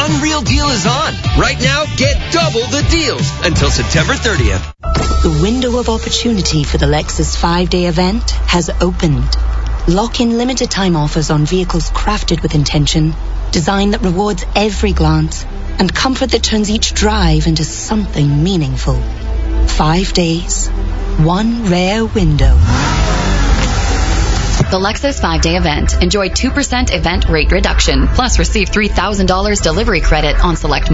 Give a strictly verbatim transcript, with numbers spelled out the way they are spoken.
unreal deal is on. Right now, get double the deals until September thirtieth. The window of opportunity for the Lexus five-day event has opened. Lock in limited time offers on vehicles crafted with intention, design that rewards every glance, and comfort that turns each drive into something meaningful. Five days, one rare window. The Lexus five-day event. Enjoy two percent event rate reduction, plus receive three thousand dollars delivery credit on select